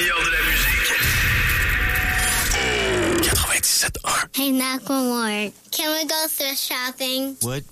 meilleur de la musique. 97.1. Hey, Macklemore, can we go thrift shopping? What?